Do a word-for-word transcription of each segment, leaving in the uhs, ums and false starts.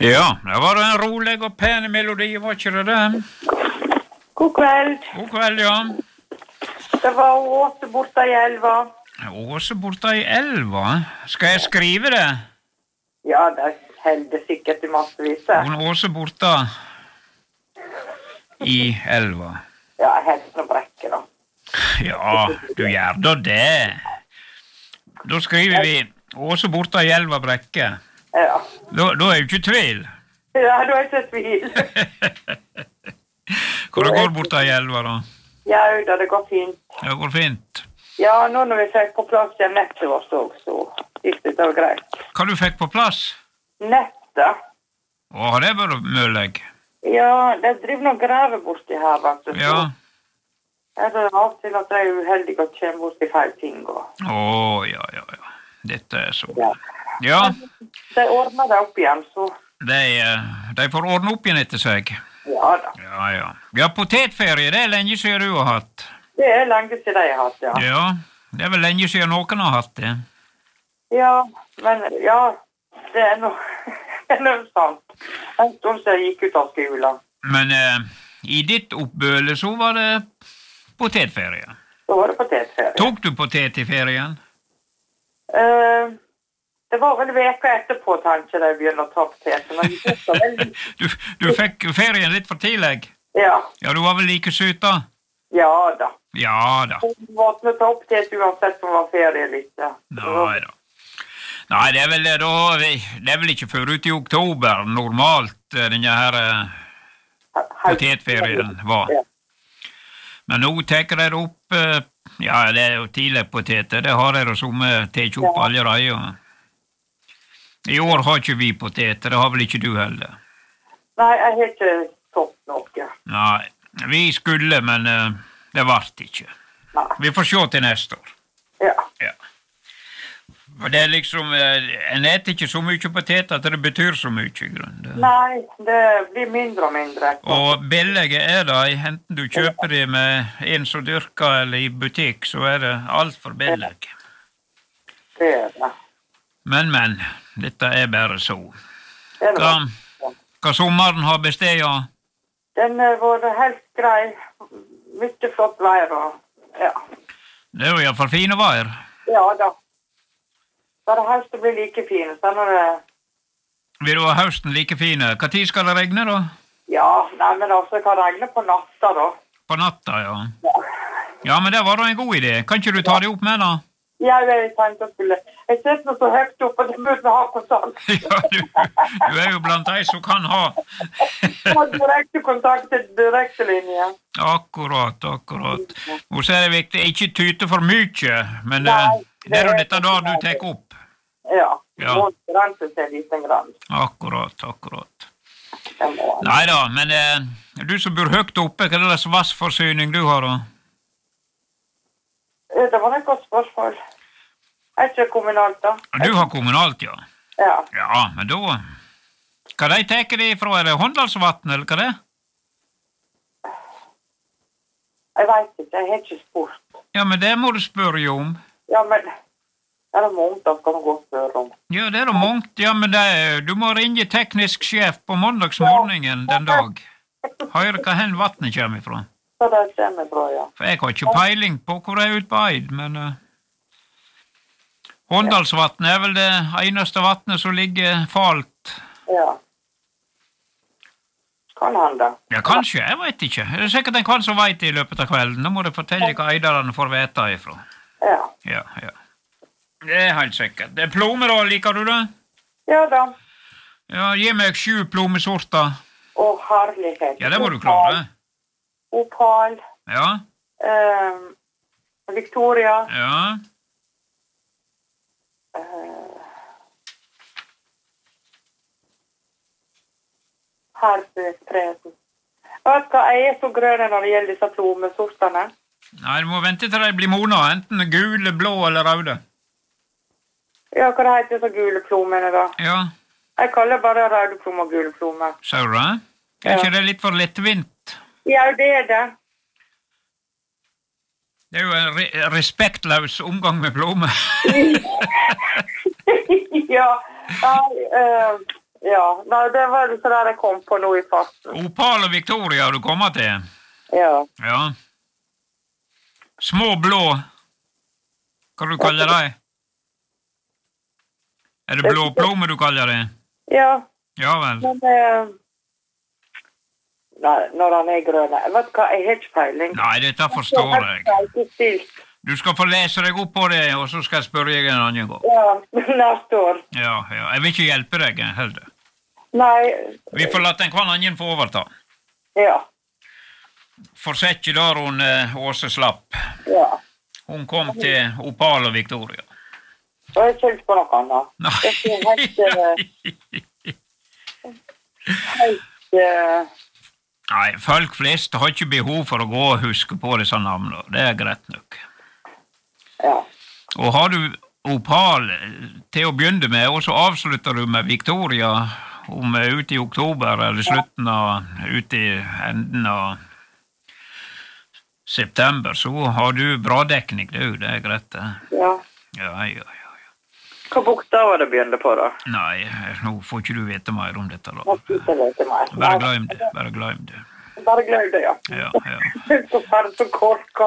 Ja, det var en rolig og pen melodi, var ikke det det? God kveld. God kveld, ja. Det var Åse borte i elva. Åse borte i elva? Skal jeg skrive det? Ja, det helder sikkert i massevis. Hun Åse borte i elva. Ja, helst noe brekke da. Ja, du gjør da det. Da skriver vi Åse borte i elva brekke. Ja. Da, da er jo ikke tvil. Ja, da er ikke tvil. Hvor det går borte i elva da? Ja, da, det går fint. Det går fint. Ja, nå når vi fikk på plass igjen nettet vårt også, så gikk det da greit. Hva du fikk på plass? Nettet? Å, har det vært mølleg? Ja, det driver noen greve borti her, vet du. Ja. Er det av til at jeg er uheldig og kommer borti feil ting og... Å, ja, ja, ja. Dette er så... Ja. Ja. De ordner det opp igjen, så... De, de får ordne opp igjen etter seg. Ja da. Ja, ja. Ja, potetferie, det er lenge siden du har hatt. Det er lenge siden jeg har hatt, ja. Ja, det er vel lenge siden noen har hatt det. Ja, men ja, det er noe, det er noe sant. En stund siden jeg gikk ut av skolen. Men eh, i ditt oppbøle så var det potetferie. Så var det potetferie. Tok du potet i ferien? Uh, det var vel veka etterpå, kanskje, da jeg begynner å ta potet. Men veldig... du, du fikk ferien litt for tidlig? Ja. Ja, du var vel like søt da? Ja da. Ja da. Du måtte ta potet uansett om det var ferie eller ikke. Nei da. Nei, det er vel, da, det er vel ikke før ut i oktober normalt denne her potetferien var. Men nå tenker jeg opp, ja, det er jo tidlig poteter, det har jeg som tek opp allerede. I år har ikke vi poteter, det har vel ikke du heller? Nei, jeg har ikke fått noe. Nei, vi skulle, men uh, det vart ikke. Nei. Vi får se til neste år. Ja. Ja. Det er liksom, uh, en eter ikke så mye poteter at det betyr så mye i grunnen. Nei, det blir mindre og mindre. Og billige er det, enten du kjøper det med en som dyrker eller i butikk, så er det alt for billig. Det er det. Men, men, dette er bare så. Hva, hva sommeren har besteget? Den har vært helt grei. Mye flott vær og, ja. Det er jo i hvert fall fine vær. Ja da. Bare høsten blir like fine, så når det... Vil du ha høsten like fine? Hva tid skal det regne da? Ja, nei, men også det kan regne på natta da. På natta, ja. Ja. Ja, men det var da en god idé. Kan ikke du ta det opp med da? Ja, jeg tenkte å skulle... Jeg sitter noe så høyt opp, og det burde ha kontakt. Ja, du, du er jo blant de som kan ha. Ha direkte kontakt til direktelinje. Akkurat, akkurat. Og så er det viktig, ikke tyte for mye, men Nei, det er jo dette da du tek opp. Ja, Ja. må grense seg liten grann. Akkurat, akkurat. Neida, men eh, du som bor høyt oppe, hva er det vassforsyning du har da? Det var et godt spørsmål. Er ikke kommunalt da? Du har kommunalt, ja. Ja. Ja, men da... Hva de teker det ifra? Er det Håndalsvatn, eller hva det er? Jeg vet ikke, jeg har ikke spurt. Ja, men det må du spørre jo om. Ja, men... Er det måned, da skal man gå og spørre om. Ja, det er det mångt. Ja, men det, du må ringe teknisk sjef på måndagsmorgenen den dag. Høre hva hen vattnet kommer ifra. Så det stemmer bra, ja. For jeg har ikke peiling på hvor det er ut på Eid, men... Uh, Håndalsvatn er vel det eneste vattnet som ligger falt. Ja. Kan han da? Ja, kanskje, jeg vet ikke. Det er sikkert en kvann som vet det i løpet av kvelden. Nå må du fortelle hva eiderne får vite ifra. Ja. Ja, ja. Det er helt sikkert. Det er plomer da, liker du det? Ja da. Ja, gi meg sju plomesorter. Å, herlighet. Ja, det må du klare. Opal. Ja. Um, Victoria. Ja. Uh, Herpespresen. Vet du hva, jeg er så grønne når det gjelder disse plomesortene. Nei, du må vente til de blir mona, enten gule, blå eller røde. Ja, hva det heter så gule plomene da? Ja. Jeg kaller bare røde plomer og gule plomer. Ser du det? Er ikke det litt for lettvint? Ja, det er det. Det er jo en re respektløs omgang med plomer. Ja, uh, Ja, nei, det var det så der jeg kom på nå i fasten. Opal og Victoria du kommer til. Ja. Ja. Små blå. Hva du kaller det? Er det blå plomme du kaller det? Ja. Ja vel. Men, eh, nei, når han er grønn. Jeg vet hva, jeg har ikke peiling. Nei, dette forstår jeg. Jeg er stilt. Du skal få lese deg opp på det, og så skal jeg spørre deg en annen gang. Ja, neste år. Ja, ja. Jeg vil ikke hjelpe deg, heller. Nei. Vi får la den hver annen få overta. Ja. Forsett ikke der hun eh, Åse slapp. Ja. Hun kom til Opal og Victoria. Og jeg kjølte på noe annet. Nei. Det er helt... Uh, helt... Uh, Nei, folk flest har ikke behov for å gå og huske på disse navnene. Det er greit nok. Ja. Og har du Opal til å begynne med, og så avslutter du med Victoria om ute i oktober, eller slutten av, ute i enden av september, så har du bra dekning, det er greit det. Ja. Ja, ja, ja. ja. Hva bokstaver det begynner på da? Nei, nå får ikke du vite mer om dette da. Jeg får ikke vite mer. Bare glem det, bare glem det. Bare glem det, ja. Ja, ja. Så bare så korka.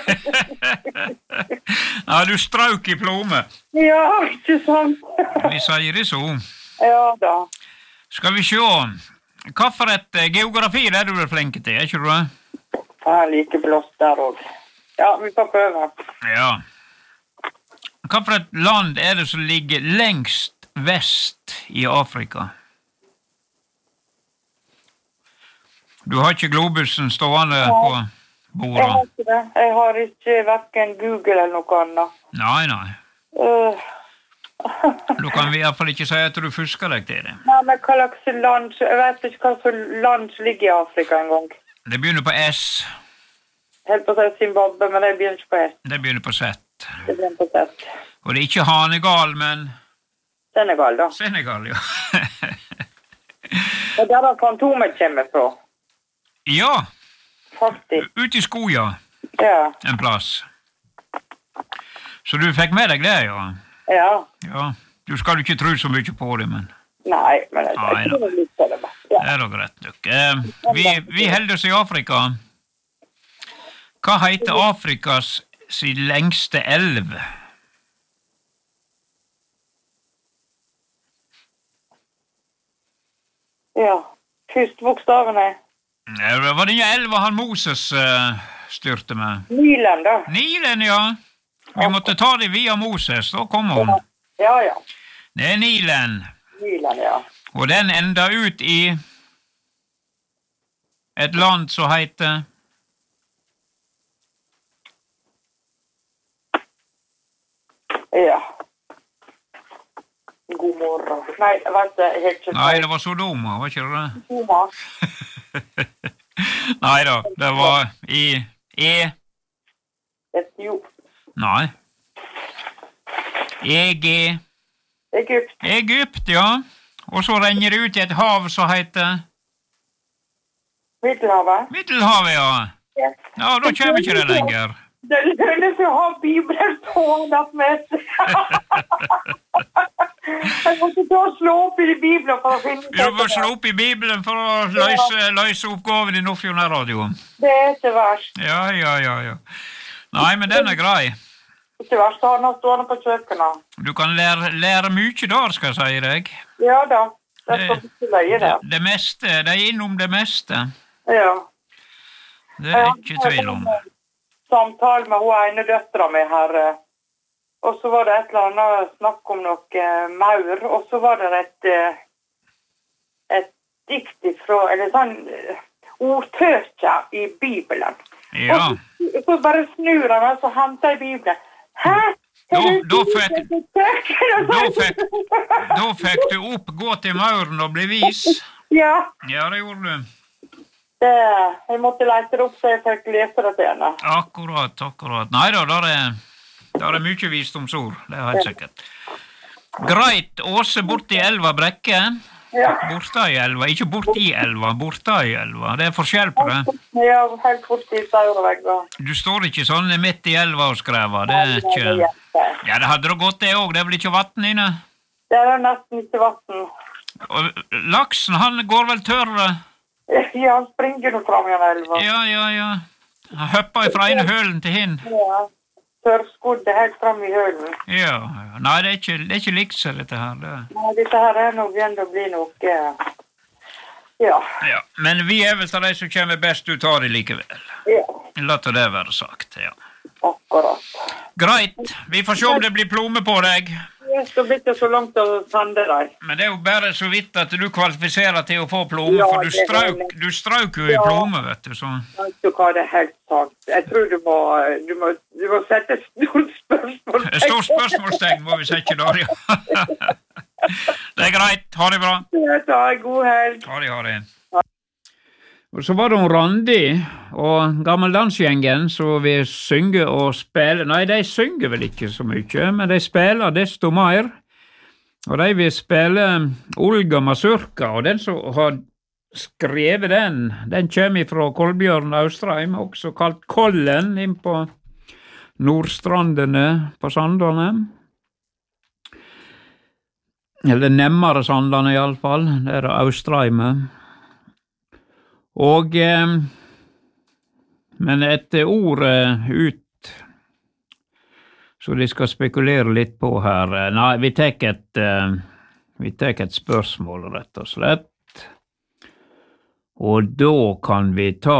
Ja, du strauk i plomme. Ja, ikke sant? Vi sier det så. Ja da. Skal vi se. Hva for et geografi er du flink til, er ikke du det? Jeg er like blåst der også. Ja, vi får prøve. Ja. Hva for et land er det som ligger lengst vest i Afrika? Du har ikke globusen stående på bordet? Jeg har ikke det. Jeg har ikke hverken Google eller noe annet. Nei, nei. Uh. Du kan vi i hvert fall ikke si at du fusker deg til det. Nei, men hva slags land, jeg vet ikke hva slags land som ligger i Afrika en gang. Det begynner på S. Helt på å si Zimbabwe, men det begynner ikke på S. Det begynner på Z. Det begynner på Z. Og det er ikke Hanegal, men... Senegal, da. Senegal, ja. Og der har Fantomet kommer fra. Ja. Faktisk. Ut i skoja. Ja. En plass. Så du fikk med deg det, ja? Ja. Ja. Du skal ikke tro så mye på det, men... Nei, men jeg Nei, tror det er litt på det. Ja. Det er da greit nok. Eh, vi, vi holder oss i Afrika. Hva heter Afrikas sin lengste elv? Ja. Første bokstaven er... Det var denne elva han Moses uh, styrte med. Nilen, da. Nilen, ja. Vi måtte ta det via Moses, da kom hun. Ja, ja. Det er Nilen. Nilen, ja. Og den enda ut i et land som heter... Ja. God morgen. Nei, jeg vet ikke, jeg har ikke... Nei, det var Sodoma, var ikke det? Sodoma. Nei da, det var i E... Etiop. Nei. E G... Egypt. Egypt, ja. Og så renner det ut i et hav som heter... Middelhavet. Middelhavet, ja. Ja. Ja, da kommer ikke det lenger. Det lønner seg å ha Bibelen stående med. Jeg måtte ta og slå opp i Bibelen for å finne ut. Du må slå opp i Bibelen for å løse, løse oppgaven i Nordfjordnær-radioen. Det er ikke verst. Ja, ja, ja, ja. Nei, men den er grei. Ikke verst, han har stående på kjøkkenet. Du kan lære, lære mye der, skal jeg si deg. Ja da, det skal ikke løye det. Det meste, det er innom det meste. Ja. Det er ikke tvil om. Samtale med hun ene døtra mi her, og så var det et eller annet snakk om noe maur, og så var det et, et dikt ifra, eller sånn ordtøkja i Bibelen. Ja. Og så, så bare snur han, og så henter jeg Bibelen. Hæ? Da, da, fikk, da, fikk, da fikk du opp, gå til mauren og bli vis. Ja. Ja, det gjorde du. Det, jeg måtte lete det opp så jeg fikk lese det til henne. Akkurat, akkurat. Nei da, der er, der er mye visdomsord, det er helt sikkert. Greit, Åse borte i elva Brekke. Ja. Borte i elva, ikke borte i elva, borte i elva. Det er forskjell på det. Ja, helt borte i Saurvegga. Du står ikke sånn midt i elva og skrever, det er ikke... Ja, det hadde det gått det også, det er vel ikke vatten inne? Det er nesten ikke vatten. Og laksen, han går vel tørr? Ja, han springer nå fram i en elva. Ja, ja, ja. Han hopper fra ene hølen til hin. Ja, tørrskodde helt fram i hølen. Ja, ja. Nei, det er ikke, det er ikke likse dette her. Det. Nei, dette her er nå begynt å bli noe, ja. Ja, men vi er vel til de som kommer best ut av det likevel. Ja. La til det være sagt, ja. Akkurat. Greit, vi får se om det blir plomme på deg. Ja, så blir det så langt å sende deg. Men det er jo bare så vidt at du kvalifiserer til å få plomme, Ja, for du det er strauk, det. du strauk jo i Ja. plomme, vet du, så... Vet du hva, det er helt sant. Jeg tror du må, du må, du må sette et stort spørsmål. Et stort spørsmålstegn må vi sette der, ja. Det er greit, ha det bra. Ta en god helg. Ha det, ha det. Og så var det hun Randi og gammeldansgjengen som vil synge og spille. Nei, de synger vel ikke så mye, men de spiller desto mer. Og de vil spille Olga Mazurka, og den som har skrevet den, den kommer fra Kolbjørn Austrheim, også kalt Kollen, inn på Nordstrandene på Sandane. Eller nemmere Sandane i alle fall, det er Austrheimet. Og, eh, men et ord eh, ut, så de skal spekulere litt på her. Nei, vi tar et, eh, vi tar et spørsmål, rett og slett. Og da kan vi ta...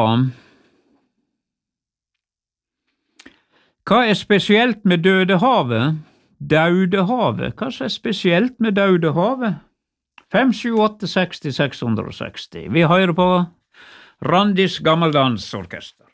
Hva er spesielt med Dødehavet? Daudehavet. Hva er spesielt med Daudehavet? fem sju åtte seksti seks hundre og seksti. Vi hører på Randis Gammeldansorkester.